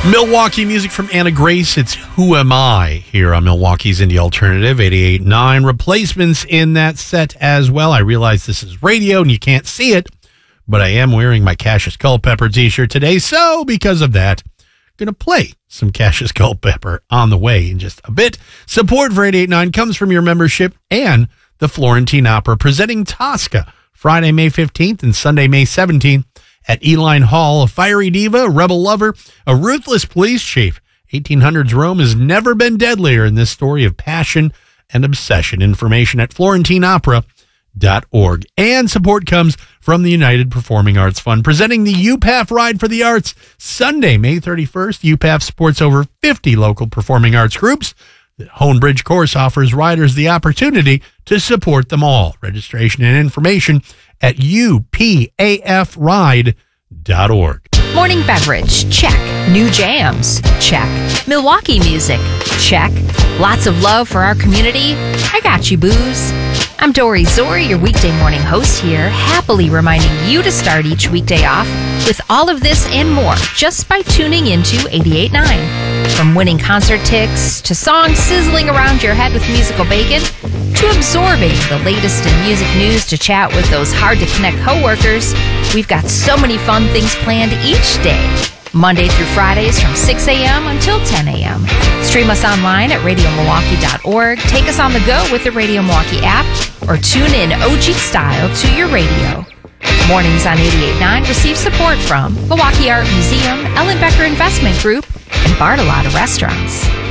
Milwaukee music from Anna Grace. It's Who Am I here on Milwaukee's Indie Alternative 88.9. Replacements in that set as well. I realize this is radio and you can't see it, but I am wearing my Cassius Culpepper t-shirt today. So because of that, I'm going to play some Cassius Culpepper on the way in just a bit. Support for 88.9 comes from your membership and the Florentine Opera presenting Tosca Friday, May 15th and Sunday, May 17th. At Eline Hall, a fiery diva, a rebel lover, a ruthless police chief. 1800s Rome has never been deadlier in this story of passion and obsession. Information at FlorentineOpera.org. And support comes from the United Performing Arts Fund, presenting the UPAF Ride for the Arts. Sunday, May 31st, UPAF supports over 50 local performing arts groups. The Honebridge course offers riders the opportunity to support them all. Registration and information at upafride.org. Morning beverage, check. New jams, check. Milwaukee music, check. Lots of love for our community. I got you, booze. I'm Dory Zori, your weekday morning host here, happily reminding you to start each weekday off with all of this and more just by tuning into 88.9. From winning concert tickets to songs sizzling around your head with musical bacon to absorbing the latest in music news to chat with those hard-to-connect coworkers, we've got so many fun things planned each day. Monday through Fridays from 6 a.m. until 10 a.m. Stream us online at RadioMilwaukee.org. Take us on the go with the Radio Milwaukee app or tune in OG style to your radio. Mornings on 88.9 receive support from Milwaukee Art Museum, Ellen Becker Investment Group, and Bartolotta Restaurants.